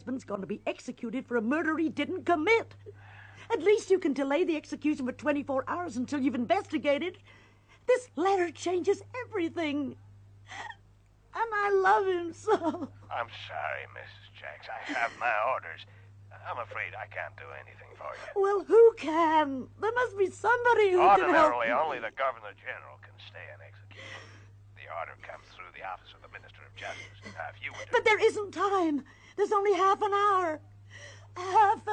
husband's going to be executed for a murder he didn't commit. At least you can delay the execution for 24 hours until you've investigated. This letter changes everything. And I love him so. I'm sorry, Mrs. Jacks. I have my orders. I'm afraid I can't do anything for you. Well, who can? There must be somebody who can help. Ordinarily, only the Governor General can stay an execution. The order comes through the office of the Minister of Justice. If you were to... But there isn't time. There's only half an hour. Half